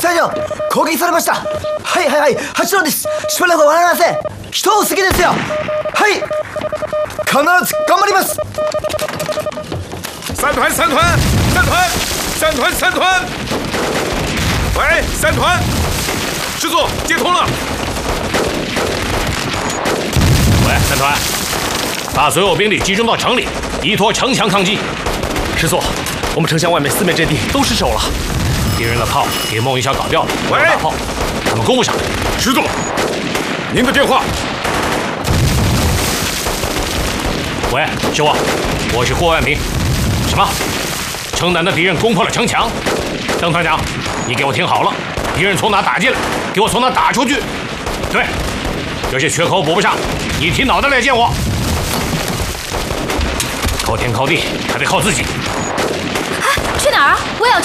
大将、攻撃されました。はいはいはい、8番です。しばらく笑いません。人を好きですよ。はい、必ず頑張ります。 三团，喂，三团，师座接通了。 喂，三团，把所有兵力集中到城里，依托城墙抗击。 师座，我们城墙外面四面阵地都失守了， 敌人的炮给梦一下搞掉了， 喂， 大炮他们攻不上来。 师座，您的电话。 喂，是我，我是霍万平。什么？城南的敌人攻破了城墙？邓团长，你给我听好了，敌人从哪打进来，给我从哪打出去。对，这些缺口补不上，你提脑袋来见我。靠天靠地还得靠自己。 去哪儿啊？我也要。